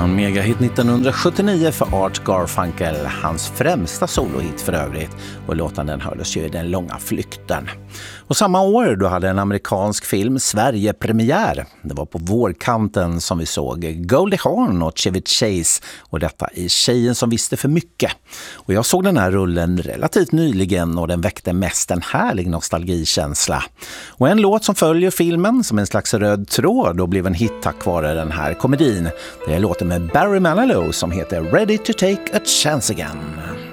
En megahit 1979 för Art Garfunkel, hans främsta solohit för övrigt, och låten den hördes ju i Den långa flykten. Och samma år då hade en amerikansk film Sverige-premiär. Det var på vårkanten som vi såg Goldie Hawn och Chevy Chase, och detta i Tjejen som visste för mycket. Och jag såg den här rullen relativt nyligen och den väckte mest en härlig nostalgikänsla. Och en låt som följer filmen som en slags röd tråd och blev en hit tack vare den här komedin. Det är låten med Barry Manilow som heter Ready to take a chance again.